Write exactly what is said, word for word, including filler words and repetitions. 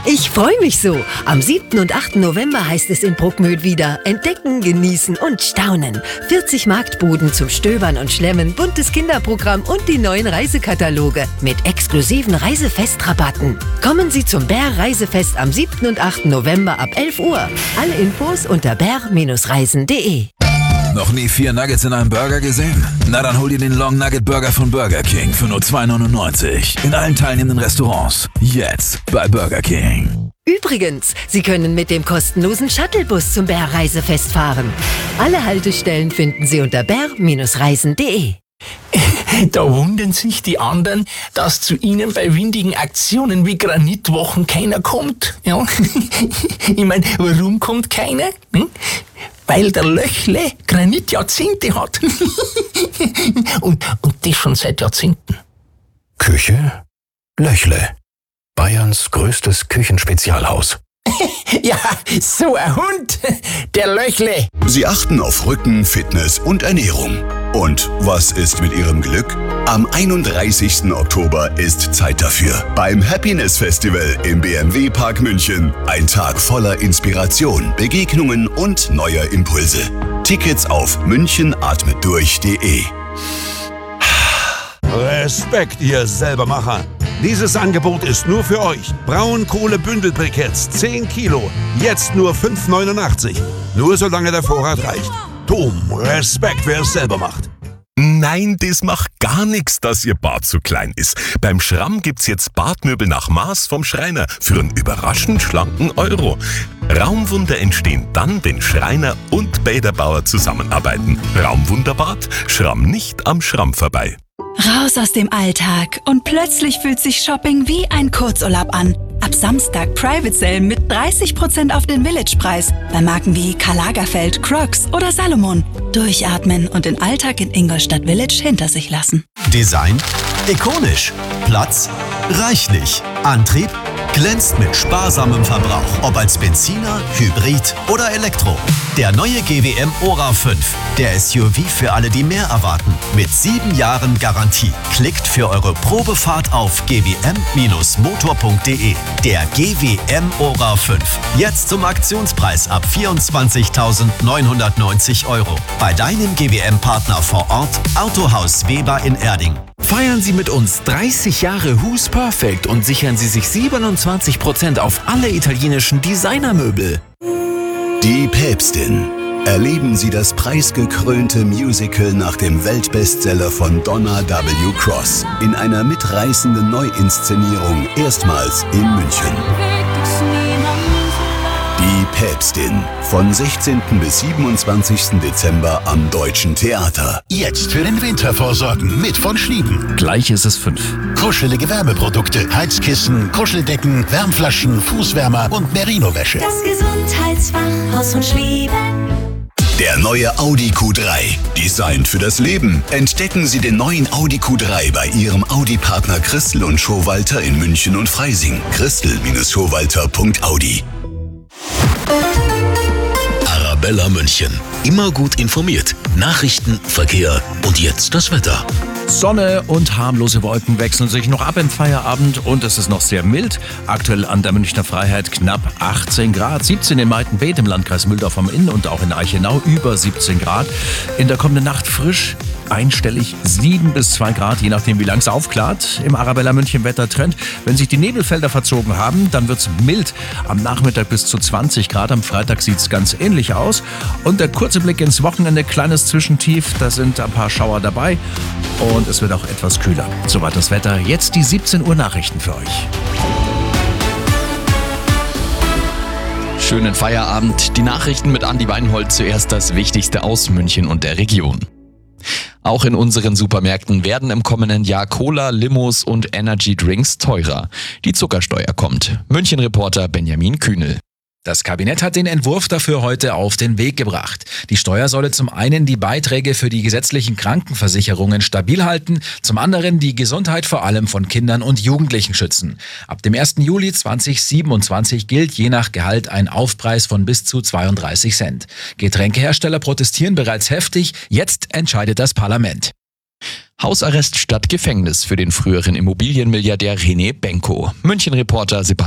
Ich freue mich so. Am siebten und achten November heißt es in Bruckmühl wieder Entdecken, Genießen und Staunen. vierzig Marktbuden zum Stöbern und Schlemmen, buntes Kinderprogramm und die neuen Reisekataloge mit exklusiven Reisefestrabatten. Kommen Sie zum Bär Reisefest am siebten und achten November ab elf Uhr. Alle Infos unter bär Reisen punkt de. Noch nie vier Nuggets in einem Burger gesehen? Na dann hol dir den Long Nugget Burger von Burger King für nur zwei neunundneunzig. In allen teilnehmenden Restaurants. Jetzt bei Burger King. Übrigens, Sie können mit dem kostenlosen Shuttlebus zum Bär Reisefest fahren. Alle Haltestellen finden Sie unter bär Reisen punkt de. Da wundern sich die anderen, dass zu ihnen bei windigen Aktionen wie Granitwochen keiner kommt. Ja. Ich meine, warum kommt keiner? Hm? Weil der Löchle Granitjahrzehnte hat. und, und das schon seit Jahrzehnten. Küche Löchle. Bayerns größtes Küchenspezialhaus. Ja, so ein Hund, der Löchle. Sie achten auf Rücken, Fitness und Ernährung. Und was ist mit Ihrem Glück? Am einunddreißigsten Oktober ist Zeit dafür. Beim Happiness Festival im B M W Park München. Ein Tag voller Inspiration, Begegnungen und neuer Impulse. Tickets auf münchenatmetdurch punkt de. Respekt, ihr Selbermacher. Dieses Angebot ist nur für euch. Braunkohle-Bündelbriketts, zehn Kilo. Jetzt nur fünf neunundachtzig. Nur solange der Vorrat reicht. Dom, Respekt, wer es selber macht. Nein, das macht gar nichts, dass Ihr Bad zu klein ist. Beim Schramm gibt's jetzt Badmöbel nach Maß vom Schreiner für einen überraschend schlanken Euro. Raumwunder entstehen dann, wenn Schreiner und Bäderbauer zusammenarbeiten. Raumwunderbad, Schramm nicht am Schramm vorbei. Raus aus dem Alltag und plötzlich fühlt sich Shopping wie ein Kurzurlaub an. Ab Samstag Private Sale mit dreißig Prozent auf den Village-Preis bei Marken wie Karl Lagerfeld, Crocs oder Salomon. Durchatmen und den Alltag in Ingolstadt Village hinter sich lassen. Design ikonisch, Platz reichlich, Antrieb glänzt mit sparsamem Verbrauch, ob als Benziner, Hybrid oder Elektro. Der neue G W M Ora fünf, der S U V für alle, die mehr erwarten, mit sieben Jahren Garantie. Klickt für eure Probefahrt auf g w m motor punkt de. Der G W M Ora fünf, jetzt zum Aktionspreis ab vierundzwanzigtausendneunhundertneunzig Euro. Bei deinem G W M-Partner vor Ort, Autohaus Weber in Erding. Feiern Sie mit uns dreißig Jahre Who's Perfect und sichern Sie sich siebenundzwanzig Prozent auf alle italienischen Designermöbel. Die Päpstin. Erleben Sie das preisgekrönte Musical nach dem Weltbestseller von Donna W. Cross in einer mitreißenden Neuinszenierung, erstmals in München. Die Päpstin. Von sechzehnten bis siebenundzwanzigsten Dezember am Deutschen Theater. Jetzt für den Winter vorsorgen mit von Schlieben. Gleich ist es fünf. Kuschelige Wärmeprodukte, Heizkissen, Kuscheldecken, Wärmflaschen, Fußwärmer und Merino-Wäsche. Das Gesundheitsfachhaus von Schlieben. Der neue Audi Q drei. Designt für das Leben. Entdecken Sie den neuen Audi Q drei bei Ihrem Audi-Partner Christel und Schowalter in München und Freising. christel Schowalter punkt audi. Arabella München. Immer gut informiert. Nachrichten, Verkehr und jetzt das Wetter. Sonne und harmlose Wolken wechseln sich noch ab im Feierabend und es ist noch sehr mild. Aktuell an der Münchner Freiheit knapp achtzehn Grad, siebzehn in Meitenbeet im Landkreis Mühldorf am Inn und auch in Eichenau über siebzehn Grad. In der kommenden Nacht frisch, einstellig sieben bis zwei Grad, je nachdem wie lang es aufklart. Im Arabella München Wettertrend. Wenn sich die Nebelfelder verzogen haben, dann wird es mild. Am Nachmittag bis zu zwanzig Grad, am Freitag sieht es ganz ähnlich aus. Und der kurze Blick ins Wochenende, kleines Zwischentief, da sind ein paar Schauer dabei. Und es wird auch etwas kühler. Soweit das Wetter. Jetzt die siebzehn Uhr Nachrichten für euch. Schönen Feierabend. Die Nachrichten mit Andi Weinhold. Zuerst das Wichtigste aus München und der Region. Auch in unseren Supermärkten werden im kommenden Jahr Cola, Limos und Energy Drinks teurer. Die Zuckersteuer kommt. München-Reporter Benjamin Kühnel. Das Kabinett hat den Entwurf dafür heute auf den Weg gebracht. Die Steuer solle zum einen die Beiträge für die gesetzlichen Krankenversicherungen stabil halten, zum anderen die Gesundheit vor allem von Kindern und Jugendlichen schützen. Ab dem ersten Juli zweitausendsiebenundzwanzig gilt je nach Gehalt ein Aufpreis von bis zu zweiunddreißig Cent. Getränkehersteller protestieren bereits heftig, jetzt entscheidet das Parlament. Hausarrest statt Gefängnis für den früheren Immobilienmilliardär René Benko. München-Reporter Sebastian